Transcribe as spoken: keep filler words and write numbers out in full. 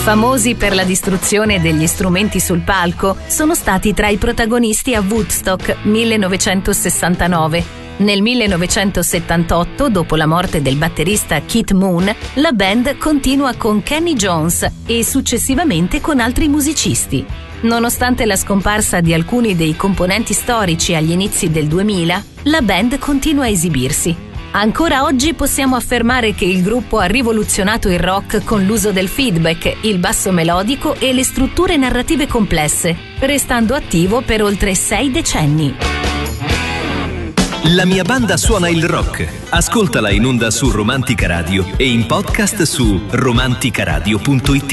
Famosi per la distruzione degli strumenti sul palco, sono stati tra i protagonisti a Woodstock millenovecentosessantanove. Nel millenovecentosettantotto, dopo la morte del batterista Keith Moon, la band continua con Kenny Jones e successivamente con altri musicisti. Nonostante la scomparsa di alcuni dei componenti storici agli inizi del duemila, la band continua a esibirsi. Ancora oggi possiamo affermare che il gruppo ha rivoluzionato il rock con l'uso del feedback, il basso melodico e le strutture narrative complesse, restando attivo per oltre sei decenni. La mia banda suona il rock. Ascoltala in onda su Romantica Radio e in podcast su romanticaradio punto it.